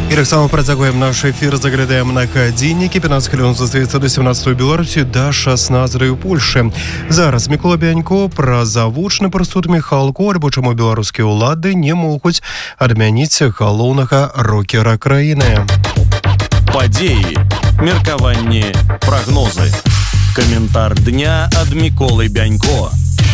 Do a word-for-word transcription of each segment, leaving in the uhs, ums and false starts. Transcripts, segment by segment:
І так само працягваем наш эфир, заглядаем на гадзіннікі. пятнадцать хвілін застаецца до семнадцатай у Беларусі, да шаснаццатай у Польшы. Зараз Мікола Бянько пра завучны прысуд Міхалку, альбо чаму беларускія ўлады не могуць адмяніць галоўнага рокера краіны. Падзеі, меркаванні, прагнозы. Каментар дня ад Міколы Бянько.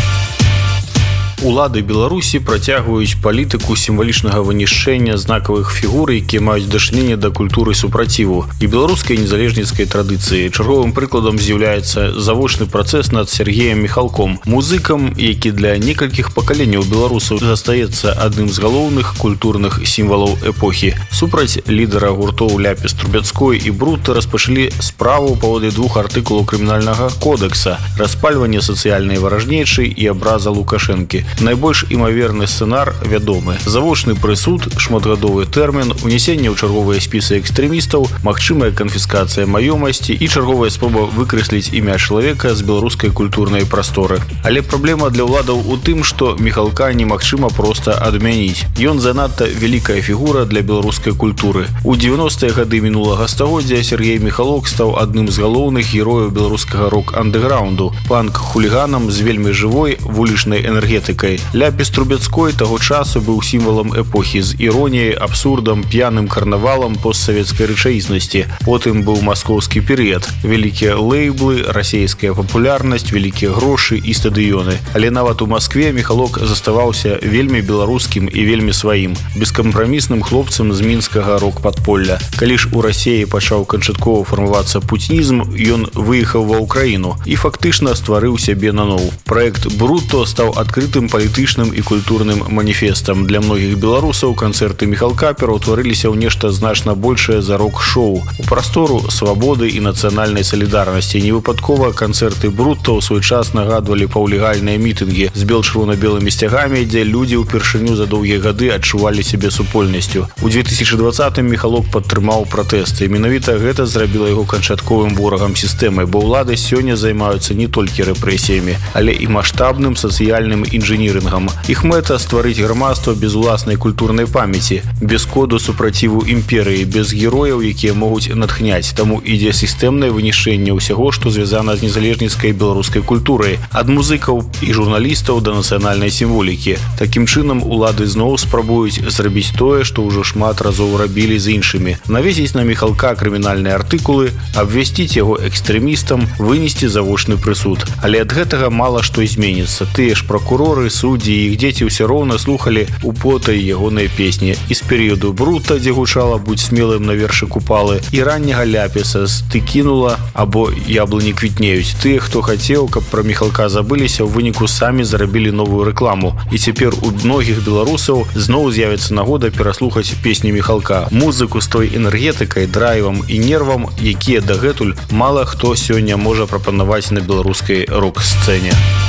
Улады Беларусі працягваюць палітыку сімвалічнага вынішчэння знакавых фігур, якія маюць дачыненне да культуры супраціву і беларускай незалежніцкай традыцыі. Чарговым прыкладам з'яўляецца завочны працэс над Сергеем Міхалком, музыкам, які для некалькіх пакаленняў беларусаў застаецца адным з галоўных культурных сімвалаў эпохі. Супраць лідара гуртоў Ляпіс Трубецкой і Брутто распачалі справу паводле двух артыкулаў крымінальнага кодекса: распальванне сацыяльнай варажнечы і абраза Лукашэнкі. Найбольш імаверны сцэнар вядомы: завочны прысуд, шматгадовы тэрмін, унесенне ў чарговыя спісы экстрэмістаў, магчымая канфіскацыя маёмасці і чарговая спроба выкрэсліць імя чалавека з беларускай культурнай прасторы. Але праблема для ўладаў у тым, што Міхалка немагчыма проста адмяніць. Ён занадта вялікая фігура для беларускай культуры. У дзевяностыя гады мінулага стагоддзя Сергей Міхалок стаў адным з галоўных герояў беларускага рок-андэграунду, панк-хуліганам з вельмі жывой вулічнай энергетыкай. Ляпіс Трубецкой таго часу быў сімвалам эпохі з іроніяй, абсурдам, п'яным карнавалам постсавецкай рэчаіснасці. Потым быў маскоўскі перыяд. Вялікія лейблы, расейская папулярнасць, вялікія грошы і стадыёны. Але нават у Маскве Міхалок заставаўся вельмі беларускім і вельмі сваім, бескампрамісным хлопцам з мінскага рок-падполля. Калі ж у Расеі пачаў канчаткова фармавацца путінізм, ён выехаў ва ўкраіну і фактычна стварыў сябе наноў. Праект Брутто стаў адкрытым палітычным і культурным маніфестам. Для многіх беларусаў канцэрты Міхалка пераўтварыліся ў нешта значна большае за рок-шоу, у прастору свабоды і нацыянальнай салідарнасці. Невыпадкова канцэрты Брутто ў свой час нагадвалі паўлегальныя мітынгі з бел-чырвона-белымі сцягамі, дзе людзі ўпершыню за доўгія гады адчувалі сябе супольнасцю. У две тысячы двадцатым Міхалок падтрымаў пратэсты. Менавіта гэта зрабіла яго канчатковым ворагам сістэмы, бо ўлады сёння займаюцца не толькі рэпрэсіямі, але і маштабным сацыяльным інжынерам. Іх мэта – стварыць грамадства без уласнай культурнай памяці, без коду супраціву імперыі, без герояў, якія могуць натхняць. Таму ідзе сістэмнае вынішчэнне ўсяго, што звязана з незалежніцкай беларускай культурай, ад музыкаў і журналістаў да нацыянальнай сімволікі. Такім чынам улады зноў спрабуюць зрабіць тое, што ўжо шмат разоў рабілі з іншымі: навесіць на Міхалка крымінальныя артыкулы, абвясціць яго экстрэмістам, вынесці завочны прысуд. Але ад гэтага мала што зменіцца. Тыя ж пракуроры, суддзі і іх дзеці ўсё роўна слухалі употай ягоныя песні. І з перыяду Брутто, дзе гучала «Будь смелым» на вершы Купалы, і ранняга Ляпіса з «Ты кінула» або «Яблыні квітнеюць». Тыя, хто хацеў, каб пра Міхалка забыліся, ў выніку самі зарабілі новую рэкламу. І цяпер у многіх беларусаў зноў з'явіцца нагода пераслухаць песні Міхалка, музыку з той энергетыкай, драйвам і нервам, якія дагэтуль мала хто сёння можа прапанаваць на беларускай рок-сцэне.